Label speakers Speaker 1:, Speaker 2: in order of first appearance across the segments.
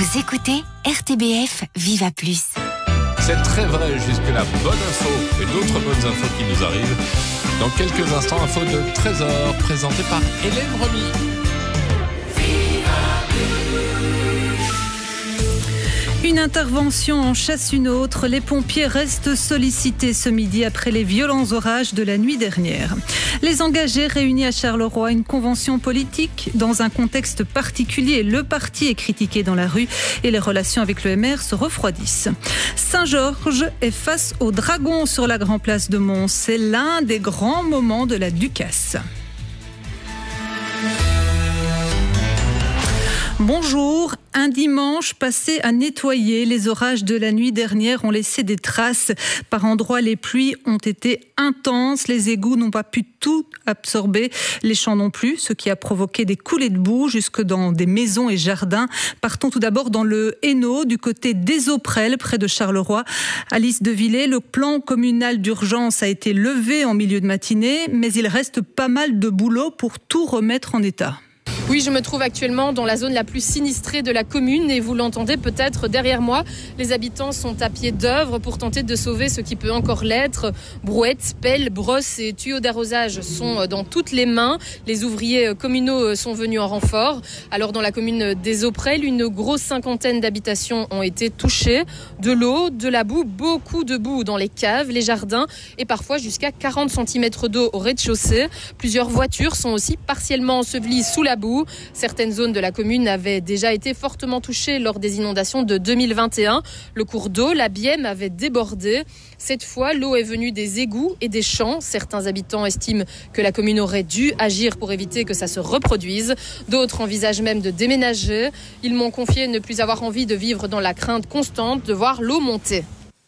Speaker 1: Vous écoutez RTBF Viva Plus.
Speaker 2: C'est très vrai, jusque-là, bonne info et d'autres bonnes infos qui nous arrivent. Dans quelques instants, info de Trésor, présentée par Hélène Remy.
Speaker 3: Une intervention en chasse une autre. Les pompiers restent sollicités ce midi après les violents orages de la nuit dernière. Les engagés réunis à Charleroi, une convention politique dans un contexte particulier. Le parti est critiqué dans la rue et les relations avec le MR se refroidissent. Saint-Georges est face aux dragons sur la Grand Place de Mons. C'est l'un des grands moments de la Ducasse. Bonjour, un dimanche passé à nettoyer. Les orages de la nuit dernière ont laissé des traces. Par endroits, les pluies ont été intenses. Les égouts n'ont pas pu tout absorber, les champs non plus, ce qui a provoqué des coulées de boue jusque dans des maisons et jardins. Partons tout d'abord dans le Hainaut, du côté d'Ezoprel, près de Charleroi. Alice Devillé, le plan communal d'urgence a été levé en milieu de matinée, mais il reste pas mal de boulot pour tout remettre en état.
Speaker 4: Oui, je me trouve actuellement dans la zone la plus sinistrée de la commune et vous l'entendez peut-être derrière moi. Les habitants sont à pied d'œuvre pour tenter de sauver ce qui peut encore l'être. Brouettes, pelles, brosses et tuyaux d'arrosage sont dans toutes les mains. Les ouvriers communaux sont venus en renfort. Alors dans la commune d'Ezoprel, une grosse cinquantaine d'habitations ont été touchées. De l'eau, de la boue, beaucoup de boue dans les caves, les jardins et parfois jusqu'à 40 cm d'eau au rez-de-chaussée. Plusieurs voitures sont aussi partiellement ensevelies sous la boue. Certaines zones de la commune avaient déjà été fortement touchées lors des inondations de 2021. Le cours d'eau, la Bième, avait débordé. Cette fois, l'eau est venue des égouts et des champs. Certains habitants estiment que la commune aurait dû agir pour éviter que ça se reproduise. D'autres envisagent même de déménager. Ils m'ont confié ne plus avoir envie de vivre dans la crainte constante de voir l'eau monter.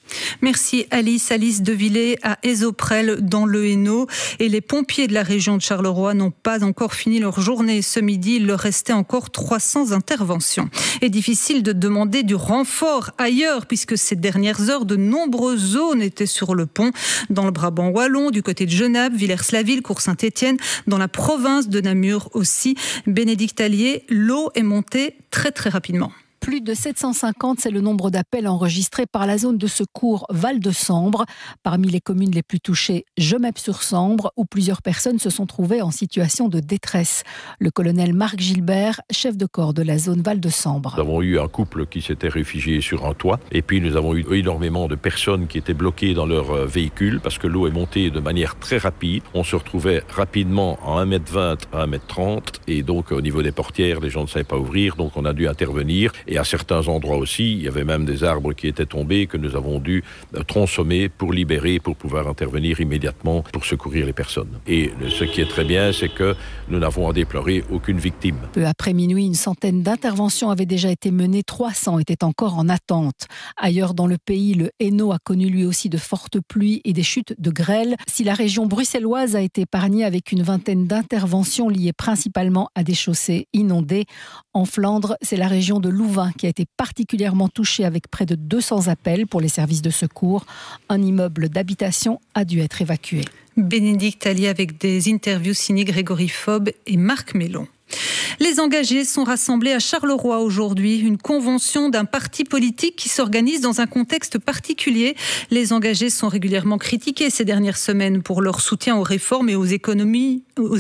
Speaker 3: Merci Alice Devillé à Ezoprel dans le Hainaut. Et les pompiers de la région de Charleroi n'ont pas encore fini leur journée. Ce midi, il leur restait encore 300 interventions. Et difficile de demander du renfort ailleurs puisque ces dernières heures, de nombreuses zones étaient sur le pont. Dans le Brabant wallon, du côté de Genappe, Villers-la-Ville, Cour-Saint-Étienne, dans la province de Namur aussi. Bénédicte Allier, l'eau est montée très très rapidement.
Speaker 5: Plus de 750, c'est le nombre d'appels enregistrés par la zone de secours Val-de-Sambre. Parmi les communes les plus touchées, Gemep-sur-Sambre, où plusieurs personnes se sont trouvées en situation de détresse. Le colonel Marc Gilbert, chef de corps de la zone Val-de-Sambre.
Speaker 6: Nous avons eu un couple qui s'était réfugié sur un toit. Et puis nous avons eu énormément de personnes qui étaient bloquées dans leur véhicule parce que l'eau est montée de manière très rapide. On se retrouvait rapidement à 1,20 m à 1,30 m. Et donc au niveau des portières, les gens ne savaient pas ouvrir. Donc on a dû intervenir. Et à certains endroits aussi, il y avait même des arbres qui étaient tombés que nous avons dû tronçonner pour libérer, pour pouvoir intervenir immédiatement pour secourir les personnes. Et ce qui est très bien, c'est que nous n'avons à déplorer aucune victime.
Speaker 5: Peu après minuit, une centaine d'interventions avaient déjà été menées, 300 étaient encore en attente. Ailleurs dans le pays, le Hainaut a connu lui aussi de fortes pluies et des chutes de grêle. Si la région bruxelloise a été épargnée avec une vingtaine d'interventions liées principalement à des chaussées inondées, en Flandre, c'est la région de Louvain qui a été particulièrement touché avec près de 200 appels pour les services de secours. Un immeuble d'habitation a dû être évacué.
Speaker 3: Bénédicte Allier avec des interviews signées Grégory Faube et Marc Mélon. Les engagés sont rassemblés à Charleroi aujourd'hui, une convention d'un parti politique qui s'organise dans un contexte particulier. Les engagés sont régulièrement critiqués ces dernières semaines pour leur soutien aux réformes et aux économies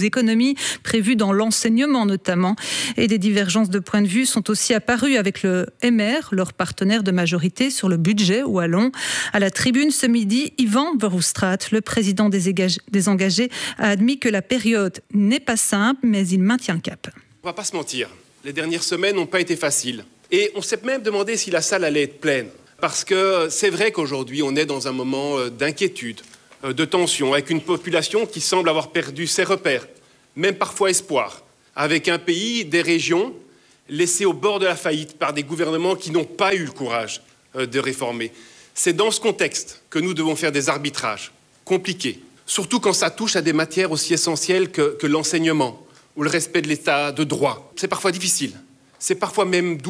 Speaker 3: prévues dans l'enseignement notamment. Et des divergences de point de vue sont aussi apparues avec le MR, leur partenaire de majorité sur le budget wallon. À la tribune ce midi, Yvan Verhofstadt, le président des engagés, a admis que la période n'est pas simple, mais il maintient le cap.
Speaker 7: On va pas se mentir, les dernières semaines n'ont pas été faciles. Et on s'est même demandé si la salle allait être pleine. Parce que c'est vrai qu'aujourd'hui, on est dans un moment d'inquiétude, de tension, avec une population qui semble avoir perdu ses repères, même parfois espoir. Avec un pays, des régions, laissées au bord de la faillite par des gouvernements qui n'ont pas eu le courage de réformer. C'est dans ce contexte que nous devons faire des arbitrages compliqués, surtout quand ça touche à des matières aussi essentielles que l'enseignement ou le respect de l'état de droit. C'est parfois difficile, c'est parfois même douloureux.